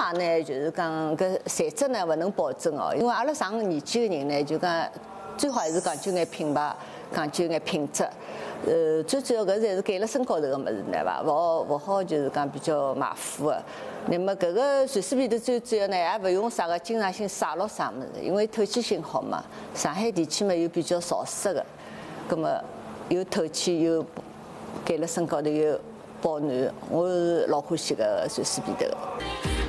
行呢，就是讲搿材质呢勿能保证哦，因为阿拉上年纪的人呢，就讲最好还是讲究眼品牌，讲究眼品质。最主要搿侪是盖辣身高头个物事，对伐？勿好就是讲比较马虎个。那么搿个瑞士皮头最主要呢，也勿用啥个经常性晒落啥物事，因为透气性好嘛。上海地区嘛又比较潮湿个，葛么又透气又盖辣身高头又保暖，我是老欢喜搿瑞士皮头个。